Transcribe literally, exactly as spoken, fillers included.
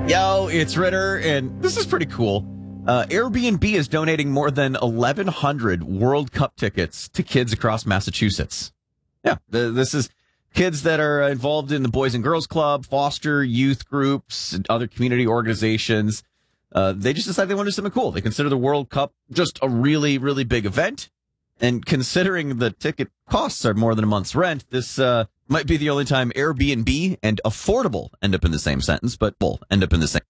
Yo, it's Ritter, and this is pretty cool. Uh, Airbnb is donating more than eleven hundred World Cup tickets to kids across Massachusetts. Yeah, th- this is kids that are involved in the Boys and Girls Club, foster youth groups, and other community organizations. Uh, they just decided they want to do something cool. They consider the World Cup just a really, really big event. And considering the ticket costs are more than a month's rent, this uh, might be the only time Airbnb and affordable end up in the same sentence, but will end up in the same.